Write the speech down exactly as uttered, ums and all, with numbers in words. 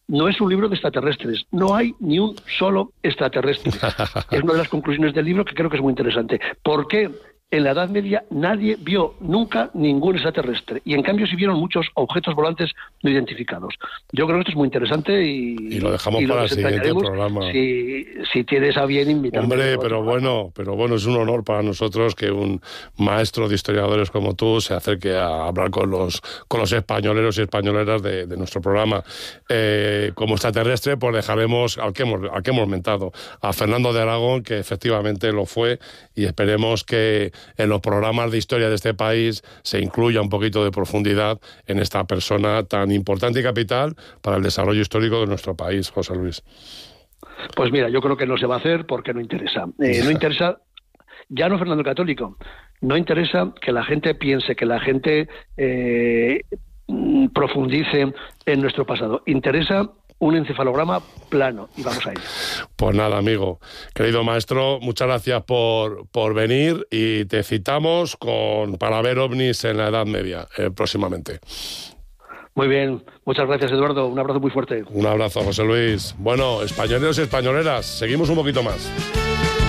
no es un libro de extraterrestres, no hay ni un solo extraterrestre. Es una de las conclusiones del libro que creo que es muy interesante. ¿Por qué? En la Edad Media nadie vio nunca ningún extraterrestre, y en cambio sí vieron muchos objetos volantes no identificados. Yo creo que esto es muy interesante y, y lo dejamos y para el siguiente programa. Si, si tienes a bien invitarme. Hombre, pero bueno, pero bueno, es un honor para nosotros que un maestro de historiadores como tú se acerque a hablar con los con los españoleros y españoleras de, de nuestro programa. Eh, como extraterrestre, pues dejaremos al que hemos al que hemos mentado, a Fernando de Aragón, que efectivamente lo fue, y esperemos que en los programas de historia de este país se incluya un poquito de profundidad en esta persona tan importante y capital para el desarrollo histórico de nuestro país, José Luis. Pues mira, yo creo que no se va a hacer porque no interesa. Eh, no interesa, ya no Fernando el Católico, no interesa que la gente piense, que la gente eh, profundice en nuestro pasado. Interesa un encefalograma plano, y vamos a ello. Pues nada, amigo. Querido maestro, muchas gracias por, por venir, y te citamos con para ver ovnis en la Edad Media eh, próximamente. Muy bien, muchas gracias, Eduardo. Un abrazo muy fuerte. Un abrazo, José Luis. Bueno, españoleros y españoleras, seguimos un poquito más.